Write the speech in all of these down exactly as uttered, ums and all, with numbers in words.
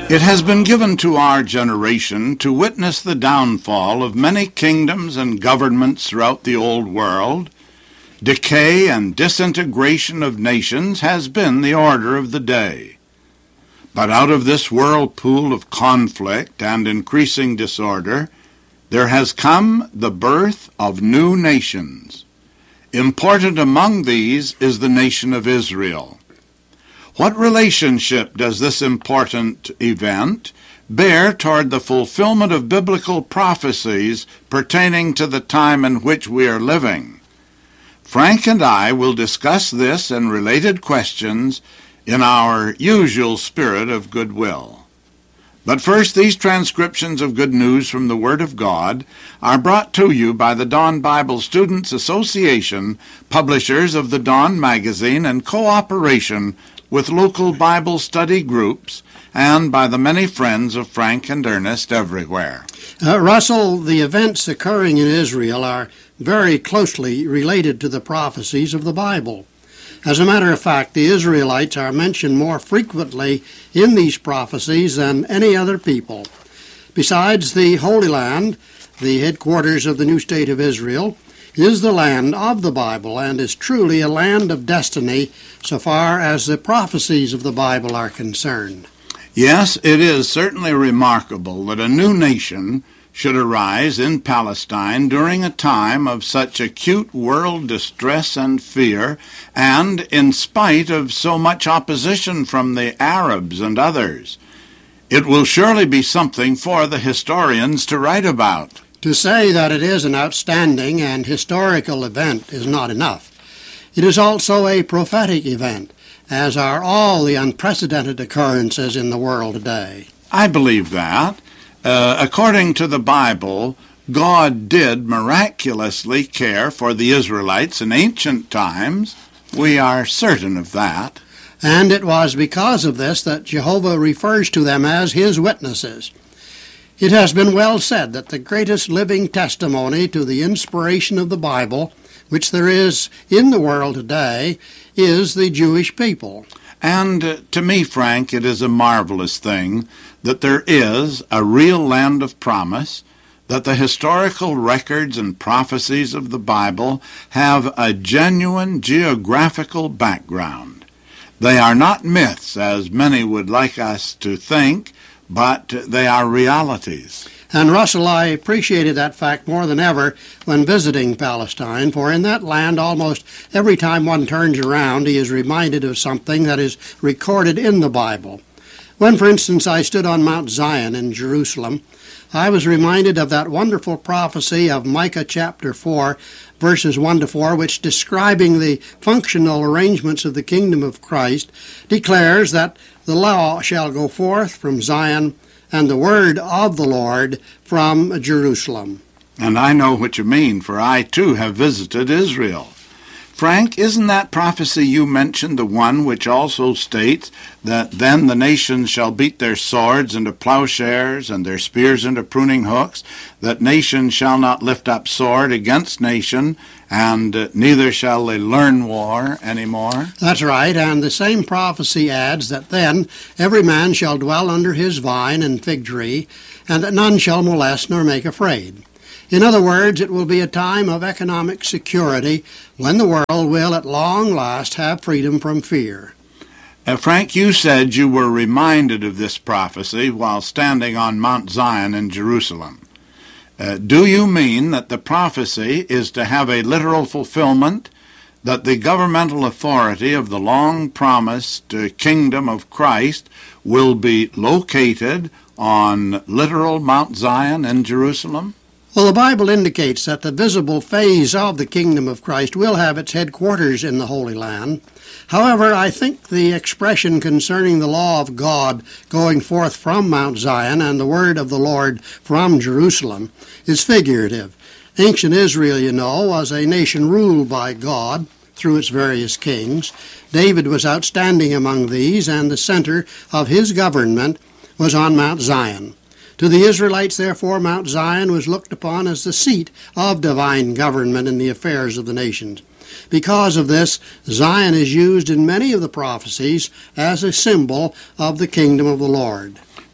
It has been given to our generation to witness the downfall of many kingdoms and governments throughout the old world. Decay and disintegration of nations has been the order of the day. But out of this whirlpool of conflict and increasing disorder, there has come the birth of new nations. Important among these is the nation of Israel. What relationship does this important event bear toward the fulfillment of biblical prophecies pertaining to the time in which we are living? Frank and I will discuss this and related questions in our usual spirit of goodwill. But first, these transcriptions of good news from the Word of God are brought to you by the Dawn Bible Students Association, publishers of the Dawn magazine, in cooperation with local Bible study groups, and by the many friends of Frank and Ernest everywhere. Uh, Russell, the events occurring in Israel are very closely related to the prophecies of the Bible. As a matter of fact, the Israelites are mentioned more frequently in these prophecies than any other people. Besides, the Holy Land, the headquarters of the new state of Israel, is the land of the Bible and is truly a land of destiny so far as the prophecies of the Bible are concerned. Yes, it is certainly remarkable that a new nation should arise in Palestine during a time of such acute world distress and fear, and in spite of so much opposition from the Arabs and others. It will surely be something for the historians to write about. To say that it is an outstanding and historical event is not enough. It is also a prophetic event, as are all the unprecedented occurrences in the world today. I believe that. Uh, according to the Bible, God did miraculously care for the Israelites in ancient times. We are certain of that. And it was because of this that Jehovah refers to them as his witnesses. It has been well said that the greatest living testimony to the inspiration of the Bible, which there is in the world today, is the Jewish people. And uh, to me, Frank, it is a marvelous thing that there is a real land of promise, that the historical records and prophecies of the Bible have a genuine geographical background. They are not myths, as many would like us to think, but they are realities. And Russell, I appreciated that fact more than ever when visiting Palestine, for in that land almost every time one turns around he is reminded of something that is recorded in the Bible. When, for instance, I stood on Mount Zion in Jerusalem, I was reminded of that wonderful prophecy of Micah chapter four, verses one to four, which, describing the functional arrangements of the kingdom of Christ, declares that the law shall go forth from Zion, and the word of the Lord from Jerusalem. And I know what you mean, for I too have visited Israel. Frank, isn't that prophecy you mentioned the one which also states that then the nations shall beat their swords into plowshares and their spears into pruning hooks, that nation shall not lift up sword against nation, and uh, neither shall they learn war any more? That's right, and the same prophecy adds that then every man shall dwell under his vine and fig tree, and that none shall molest nor make afraid. In other words, it will be a time of economic security when the world will at long last have freedom from fear. Uh, Frank, you said you were reminded of this prophecy while standing on Mount Zion in Jerusalem. Uh, do you mean that the prophecy is to have a literal fulfillment, that the governmental authority of the long-promised uh, kingdom of Christ will be located on literal Mount Zion in Jerusalem? Well, the Bible indicates that the visible phase of the kingdom of Christ will have its headquarters in the Holy Land. However, I think the expression concerning the law of God going forth from Mount Zion and the word of the Lord from Jerusalem is figurative. Ancient Israel, you know, was a nation ruled by God through its various kings. David was outstanding among these, and the center of his government was on Mount Zion. To the Israelites, therefore, Mount Zion was looked upon as the seat of divine government in the affairs of the nations. Because of this, Zion is used in many of the prophecies as a symbol of the kingdom of the Lord.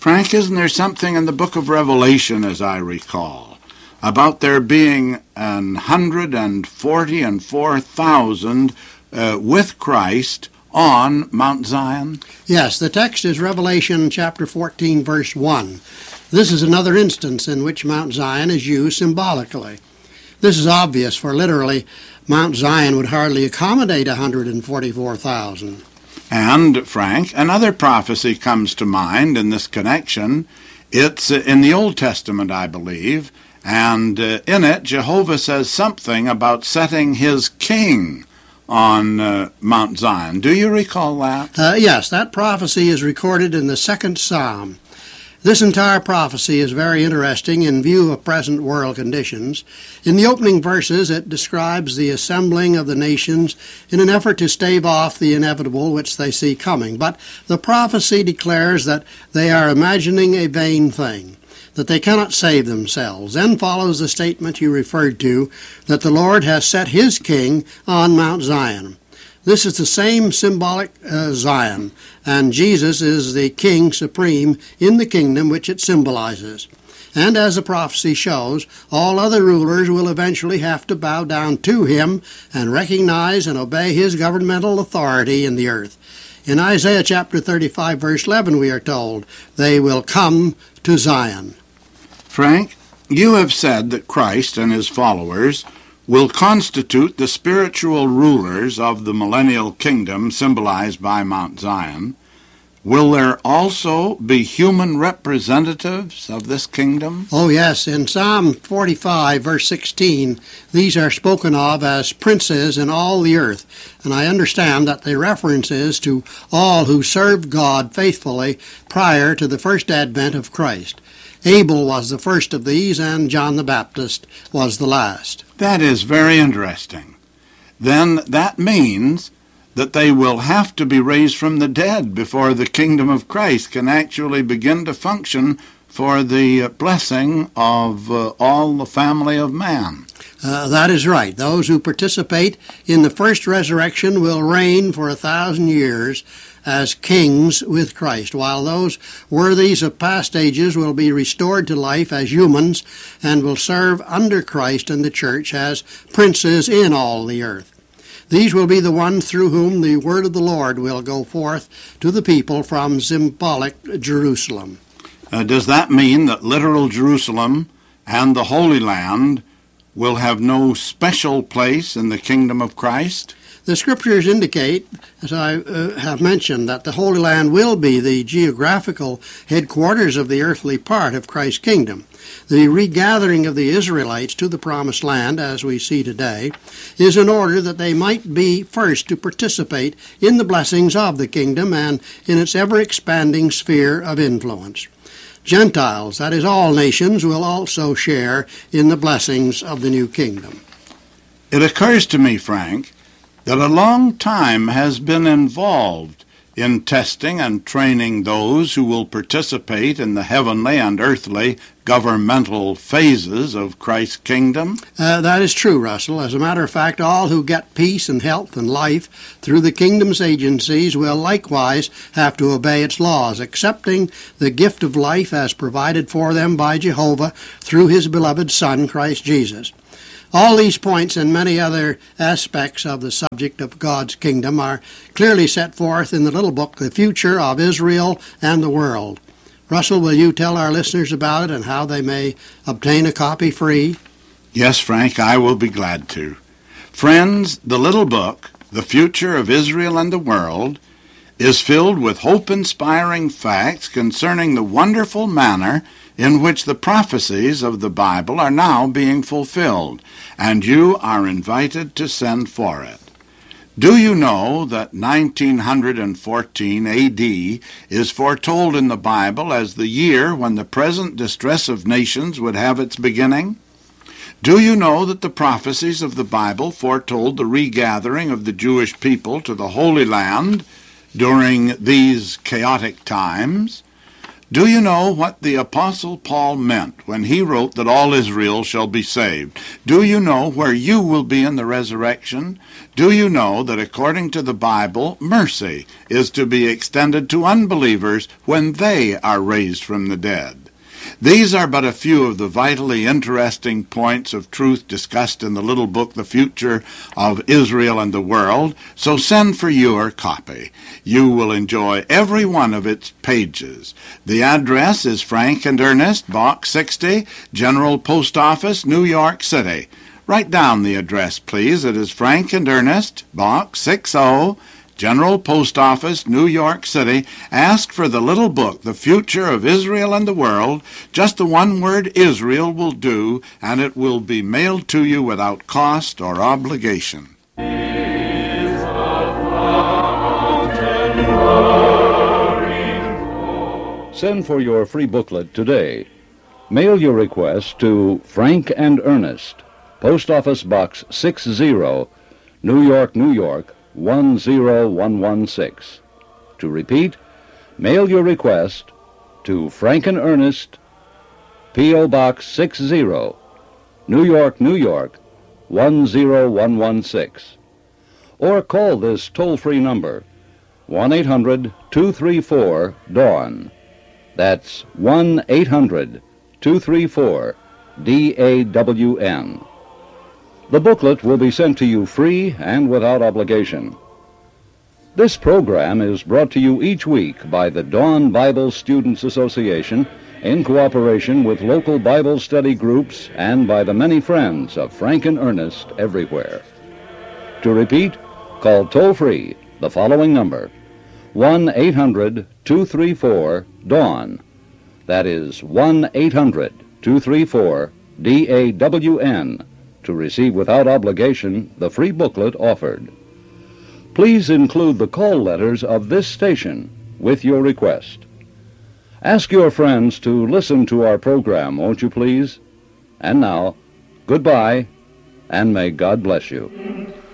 Frank, isn't there something in the book of Revelation, as I recall, about there being an hundred and forty and four thousand uh, with Christ on Mount Zion? Yes, the text is Revelation chapter fourteen, verse one. This is another instance in which Mount Zion is used symbolically. This is obvious, for literally Mount Zion would hardly accommodate one hundred forty-four thousand. And, Frank, another prophecy comes to mind in this connection. It's in the Old Testament, I believe, and uh, in it Jehovah says something about setting his king on uh, Mount Zion. Do you recall that? Uh, yes, that prophecy is recorded in the second Psalm. This entire prophecy is very interesting in view of present world conditions. In the opening verses, it describes the assembling of the nations in an effort to stave off the inevitable which they see coming. But the prophecy declares that they are imagining a vain thing, that they cannot save themselves. Then follows the statement you referred to, that the Lord has set his king on Mount Zion. This is the same symbolic uh, Zion, and Jesus is the king supreme in the kingdom which it symbolizes. And as the prophecy shows, all other rulers will eventually have to bow down to him and recognize and obey his governmental authority in the earth. In Isaiah chapter thirty-five, verse eleven, we are told, they will come to Zion. Frank, you have said that Christ and his followers will constitute the spiritual rulers of the millennial kingdom symbolized by Mount Zion. Will there also be human representatives of this kingdom? Oh, yes. In Psalm forty-five, verse sixteen, these are spoken of as princes in all the earth. And I understand that the reference is to all who served God faithfully prior to the first advent of Christ. Abel was the first of these, and John the Baptist was the last. That is very interesting. Then that means that they will have to be raised from the dead before the kingdom of Christ can actually begin to function for the blessing of uh, all the family of man. Uh, that is right. Those who participate in the first resurrection will reign for a thousand years as kings with Christ, while those worthies of past ages will be restored to life as humans and will serve under Christ and the church as princes in all the earth. These will be the ones through whom the word of the Lord will go forth to the people from symbolic Jerusalem. Uh, does that mean that literal Jerusalem and the Holy Land will have no special place in the kingdom of Christ? The Scriptures indicate, as I uh, have mentioned, that the Holy Land will be the geographical headquarters of the earthly part of Christ's kingdom. The regathering of the Israelites to the Promised Land, as we see today, is in order that they might be first to participate in the blessings of the kingdom and in its ever-expanding sphere of influence. Gentiles, that is, all nations, will also share in the blessings of the new kingdom. It occurs to me, Frank, that a long time has been involved in testing and training those who will participate in the heavenly and earthly governmental phases of Christ's kingdom. Uh, that is true, Russell. As a matter of fact, all who get peace and health and life through the kingdom's agencies will likewise have to obey its laws, accepting the gift of life as provided for them by Jehovah through his beloved Son, Christ Jesus. All these points and many other aspects of the subject of God's kingdom are clearly set forth in the little book, The Future of Israel and the World. Russell, will you tell our listeners about it and how they may obtain a copy free? Yes, Frank, I will be glad to. Friends, the little book, The Future of Israel and the World, is filled with hope-inspiring facts concerning the wonderful manner in which the prophecies of the Bible are now being fulfilled, and you are invited to send for it. Do you know that nineteen fourteen A D is foretold in the Bible as the year when the present distress of nations would have its beginning? Do you know that the prophecies of the Bible foretold the regathering of the Jewish people to the Holy Land during these chaotic times? Do you know what the Apostle Paul meant when he wrote that all Israel shall be saved? Do you know where you will be in the resurrection? Do you know that according to the Bible, mercy is to be extended to unbelievers when they are raised from the dead? These are but a few of the vitally interesting points of truth discussed in the little book, The Future of Israel and the World, so send for your copy. You will enjoy every one of its pages. The address is Frank and Ernest, Box sixty, General Post Office, New York City. Write down the address, please. It is Frank and Ernest, Box sixty, General Post Office, New York City. Ask for the little book, The Future of Israel and the World. Just the one word Israel will do, and it will be mailed to you without cost or obligation. Send for your free booklet today. Mail your request to Frank and Ernest, Post Office Box sixty, New York, New York, one zero one one six. To repeat, mail your request to Frank and Ernest, P O Box sixty, New York, New York, one zero one one six. Or call this toll-free number, one eight hundred two three four DAWN. That's one eight hundred two three four D A W N. The booklet will be sent to you free and without obligation. This program is brought to you each week by the Dawn Bible Students Association in cooperation with local Bible study groups and by the many friends of Frank and Ernest everywhere. To repeat, call toll-free the following number, one eight hundred two three four DAWN. That is one eight hundred two three four D A W N. to receive without obligation the free booklet offered. Please include the call letters of this station with your request. Ask your friends to listen to our program, won't you please? And now, goodbye, and may God bless you.